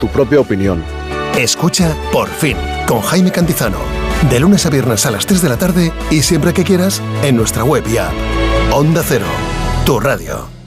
tu propia opinión. Escucha Por fin, con Jaime Cantizano. De lunes a viernes a las 3 de la tarde y siempre que quieras en nuestra web y app. Onda Cero, tu radio.